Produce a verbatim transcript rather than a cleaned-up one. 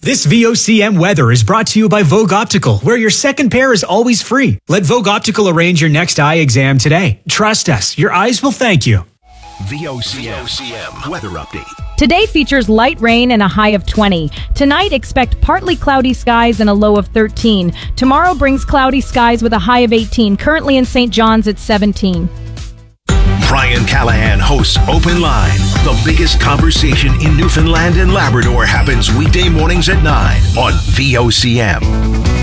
This V O C M weather is brought to you by Vogue Optical, where your second pair is always free. Let Vogue Optical arrange your next eye exam today. Trust us, your eyes will thank you. V O C M weather update. Today features light rain and a high of twenty. Tonight, expect partly cloudy skies and a low of thirteen. Tomorrow brings cloudy skies with a high of eighteen. Currently in Saint John's, it's seventeen. Brian Callahan hosts Open Line. The biggest conversation in Newfoundland and Labrador happens weekday mornings at nine on V O C M.